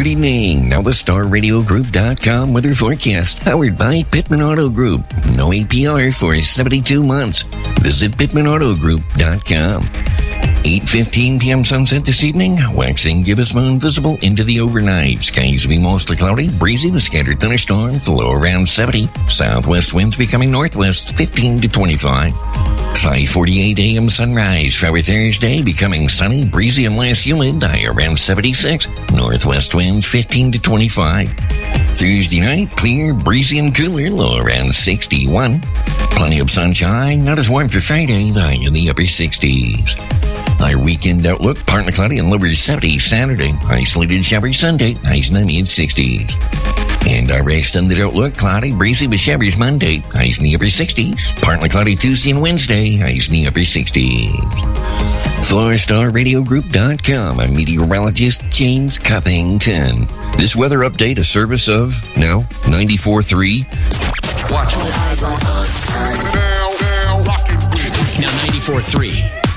Good evening. Now the StarRadioGroup.com weather forecast, powered by Pittman Auto Group. No APR for 72 months. Visit PittmanAutoGroup.com. 8:15 p.m. sunset this evening. Waxing gibbous moon visible into the overnight. Skies will be mostly cloudy, breezy with scattered thunderstorms. The low around 70. Southwest winds becoming northwest 15 to 25. 5:48 a.m. sunrise. For Thursday, becoming sunny, breezy, and less humid. High around 76. Northwest winds 15 to 25. Thursday night, clear, breezy, and cooler. Low around 61. Plenty of sunshine. Not as warm for Friday. The high in the upper 60s. Our weekend outlook, partly cloudy and lower 70s Saturday. Isolated showery Sunday. Highs in the mid-60s. And our extended outlook, cloudy, breezy with showers Monday. Highs in the upper 60s. Partly cloudy Tuesday and Wednesday. Highs in the upper 60s. For StarRadioGroup.com, I'm meteorologist James Cuppington. This weather update, a service of, now, 94.3. Watch me. Now 94.3.